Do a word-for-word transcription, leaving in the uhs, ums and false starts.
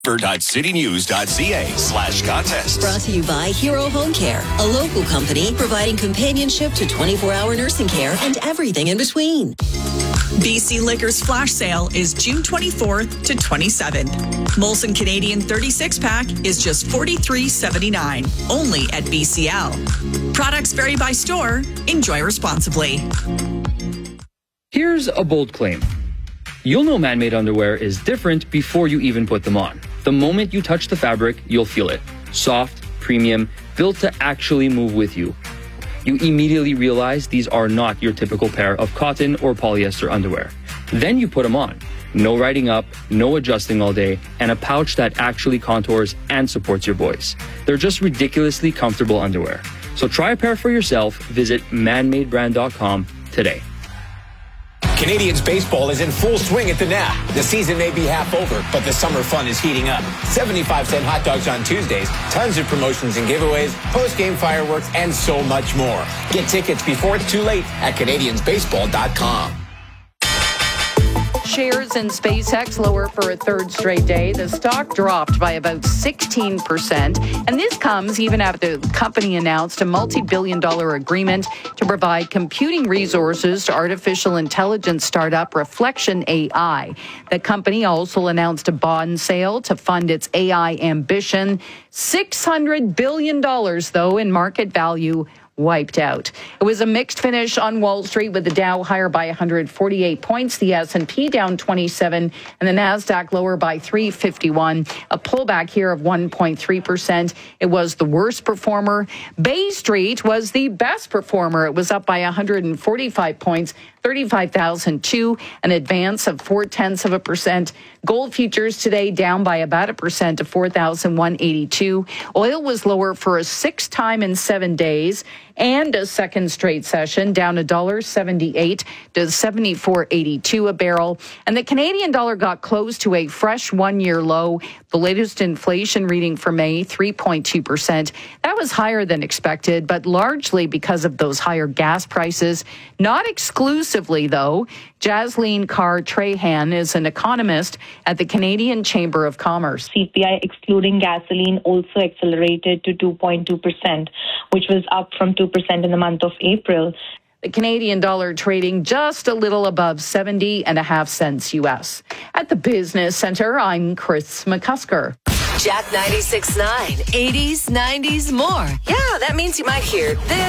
citynews.ca slash contest. Brought to you by Hero Home Care, a local company providing companionship to twenty-four hour nursing care and everything in between. B C Liquor's flash sale is June twenty-fourth to twenty-seventh. Molson Canadian thirty-six pack is just forty-three seventy-nine, only at B C L. Products vary by store. Enjoy responsibly. Here's a bold claim. You'll know man-made underwear is different before you even put them on. The moment you touch the fabric, you'll feel it. Soft, premium, built to actually move with you. You immediately realize these are not your typical pair of cotton or polyester underwear. Then you put them on. No riding up, no adjusting all day, and a pouch that actually contours and supports your voice. They're just ridiculously comfortable underwear. So try a pair for yourself. Visit man made brand dot com today. Canadians baseball is in full swing at the N A B. The season may be half over, but the summer fun is heating up. seventy-five cent hot dogs on Tuesdays, tons of promotions and giveaways, post-game fireworks, and so much more. Get tickets before it's too late at canadians baseball dot com. Shares in SpaceX lower for a third straight day. The stock dropped by about sixteen percent. And this comes even after the company announced a multi-billion dollar agreement to provide computing resources to artificial intelligence startup Reflection A I. The company also announced a bond sale to fund its A I ambition. six hundred billion dollars, though, in market value wiped out. It was a mixed finish on Wall Street, with the Dow higher by one hundred forty-eight points, the S and P down twenty-seven, and the Nasdaq lower by three fifty-one. A pullback here of one point three percent. It was the worst performer. Bay Street was the best performer. It was up by one hundred forty-five points, thirty-five thousand two, an advance of four tenths of a percent. Gold futures today down by about a percent to four thousand one hundred eighty-two. Oil was lower for a sixth time in seven days and a second straight session, down one dollar seventy-eight to seventy-four eighty-two a barrel. And the Canadian dollar got close to a fresh one-year low. The latest inflation reading for May, three point two percent. That was higher than expected, but largely because of those higher gas prices. Not exclusively, though. Jasleen Carr-Trahan is an economist at the Canadian Chamber of Commerce. C P I excluding gasoline also accelerated to two point two percent, which was up from two percent in the month of April. The Canadian dollar trading just a little above seventy and a half cents U S. At the Business Center, I'm Chris McCusker. Jack ninety-six point nine, eighties, nineties, more. Yeah, that means you might hear this.